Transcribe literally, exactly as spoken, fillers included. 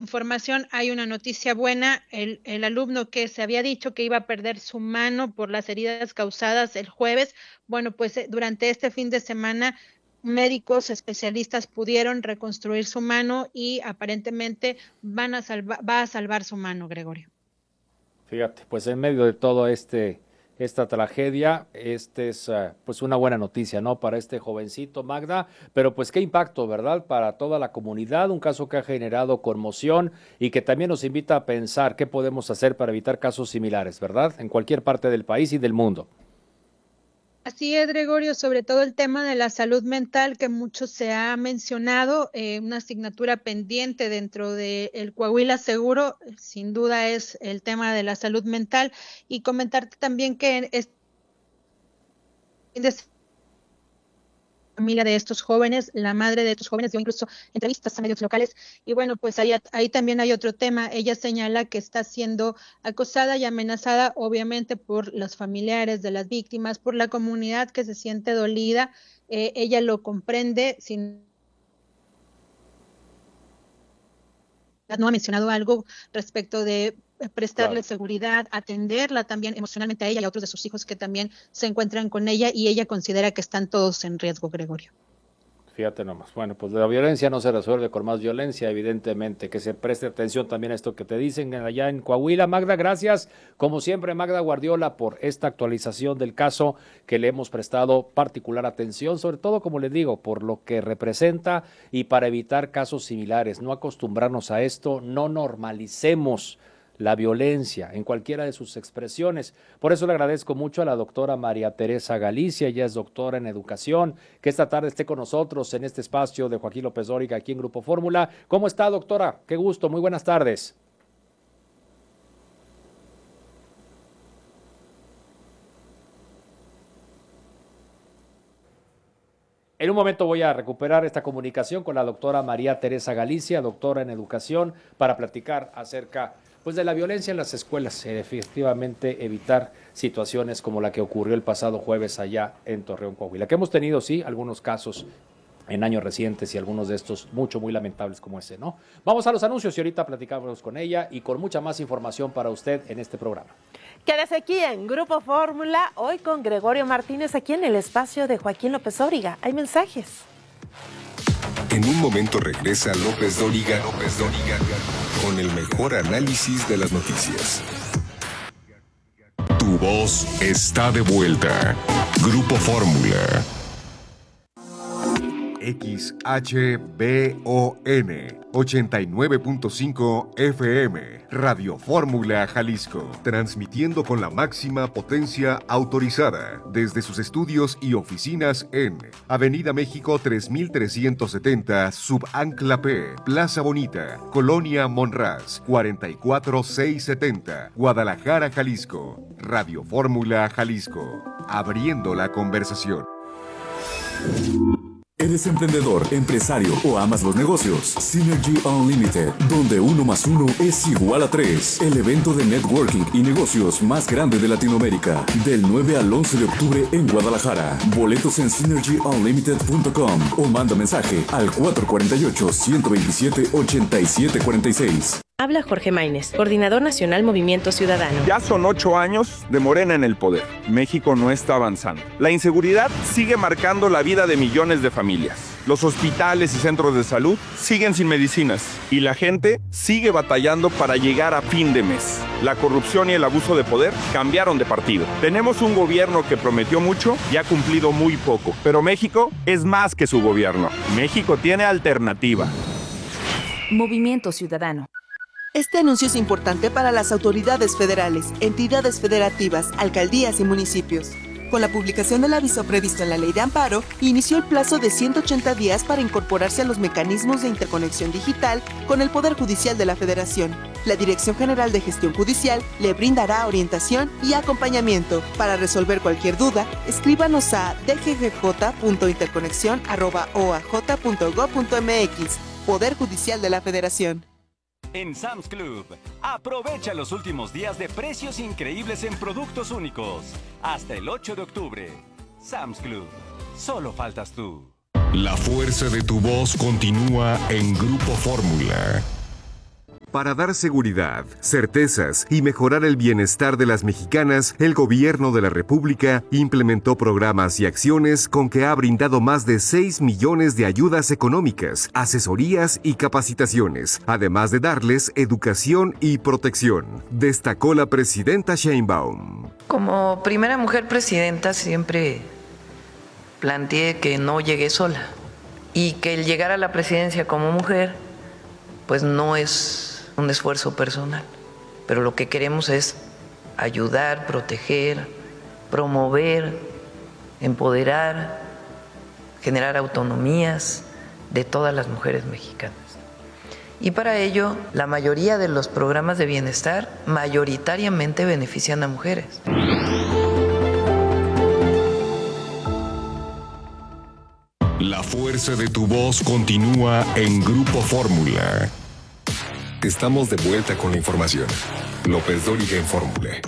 información, hay una noticia buena. El, el alumno que se había dicho que iba a perder su mano por las heridas causadas el jueves, bueno, pues eh, durante este fin de semana médicos especialistas pudieron reconstruir su mano y aparentemente van a salva, va a salvar su mano, Gregorio. Fíjate, pues en medio de todo este esta tragedia, este es uh, pues una buena noticia, ¿no? Para este jovencito, Magda, pero pues qué impacto, ¿verdad? Para toda la comunidad, un caso que ha generado conmoción y que también nos invita a pensar qué podemos hacer para evitar casos similares, ¿verdad? En cualquier parte del país y del mundo. Así es, Gregorio, sobre todo el tema de la salud mental que mucho se ha mencionado, eh, una asignatura pendiente dentro del Coahuila Seguro, sin duda es el tema de la salud mental, y comentarte también que es familia de estos jóvenes, la madre de estos jóvenes dio incluso entrevistas a medios locales y bueno, pues ahí, ahí también hay otro tema. Ella señala que está siendo acosada y amenazada obviamente por los familiares de las víctimas, por la comunidad que se siente dolida. Eh, ella lo comprende, sin no ha mencionado algo respecto de prestarle claro. seguridad, atenderla también emocionalmente a ella y a otros de sus hijos que también se encuentran con ella y ella considera que están todos en riesgo, Gregorio. Fíjate nomás, bueno, pues la violencia no se resuelve con más violencia, evidentemente, que se preste atención también a esto que te dicen allá en Coahuila. Magda, gracias, como siempre, Magda Guardiola, por esta actualización del caso que le hemos prestado particular atención, sobre todo, como les digo, por lo que representa y para evitar casos similares, no acostumbrarnos a esto, no normalicemos la violencia en cualquiera de sus expresiones. Por eso le agradezco mucho a la doctora María Teresa Galicia, ella es doctora en educación, que esta tarde esté con nosotros en este espacio de Joaquín López Dóriga aquí en Grupo Fórmula. ¿Cómo está, doctora? Qué gusto, muy buenas tardes. En un momento voy a recuperar esta comunicación con la doctora María Teresa Galicia, doctora en educación, para platicar acerca pues de la violencia en las escuelas, efectivamente evitar situaciones como la que ocurrió el pasado jueves allá en Torreón, Coahuila, que hemos tenido, sí, algunos casos en años recientes y algunos de estos mucho, muy lamentables como ese, ¿no? Vamos a los anuncios y ahorita platicamos con ella y con mucha más información para usted en este programa. Quédese aquí en Grupo Fórmula, hoy con Gregorio Martínez, aquí en el espacio de Joaquín López Dóriga. Hay mensajes. En un momento regresa López Dóriga, López Dóriga, con el mejor análisis de las noticias. Tu voz está de vuelta. Grupo Fórmula. X H B O N ochenta y nueve punto cinco F M, Radio Fórmula Jalisco, transmitiendo con la máxima potencia autorizada desde sus estudios y oficinas en Avenida México tres mil trescientos setenta, Subancla P, Plaza Bonita, Colonia Monraz, cuarenta y cuatro mil seiscientos setenta, Guadalajara, Jalisco. Radio Fórmula Jalisco, abriendo la conversación. ¿Eres emprendedor, empresario o amas los negocios? Synergy Unlimited, donde uno más uno es igual a tres. El evento de networking y negocios más grande de Latinoamérica. Del nueve al once de octubre en Guadalajara. Boletos en synergy unlimited punto com o manda mensaje al cuatro cuatro ocho, uno dos siete, ocho siete cuatro seis. Habla Jorge Maínez, coordinador nacional Movimiento Ciudadano. Ya son ocho años de Morena en el poder. México no está avanzando. La inseguridad sigue marcando la vida de millones de familias. Los hospitales y centros de salud siguen sin medicinas. Y la gente sigue batallando para llegar a fin de mes. La corrupción y el abuso de poder cambiaron de partido. Tenemos un gobierno que prometió mucho y ha cumplido muy poco. Pero México es más que su gobierno. México tiene alternativa. Movimiento Ciudadano. Este anuncio es importante para las autoridades federales, entidades federativas, alcaldías y municipios. Con la publicación del aviso previsto en la Ley de Amparo, inició el plazo de ciento ochenta días para incorporarse a los mecanismos de interconexión digital con el Poder Judicial de la Federación. La Dirección General de Gestión Judicial le brindará orientación y acompañamiento. Para resolver cualquier duda, escríbanos a d g g j punto interconexión arroba o a j punto gob punto m x. Poder Judicial de la Federación. En Sam's Club, aprovecha los últimos días de precios increíbles en productos únicos. Hasta el ocho de octubre. Sam's Club, solo faltas tú. La fuerza de tu voz continúa en Grupo Fórmula. Para dar seguridad, certezas y mejorar el bienestar de las mexicanas, el gobierno de la República implementó programas y acciones con que ha brindado más de seis millones de ayudas económicas, asesorías y capacitaciones, además de darles educación y protección, destacó la presidenta Sheinbaum. Como primera mujer presidenta siempre planteé que no llegué sola y que el llegar a la presidencia como mujer pues no es un esfuerzo personal, pero lo que queremos es ayudar, proteger, promover, empoderar, generar autonomías de todas las mujeres mexicanas. Y para ello, la mayoría de los programas de bienestar mayoritariamente benefician a mujeres. La fuerza de tu voz continúa en Grupo Fórmula. Estamos de vuelta con la información. López Dóriga en Fórmula.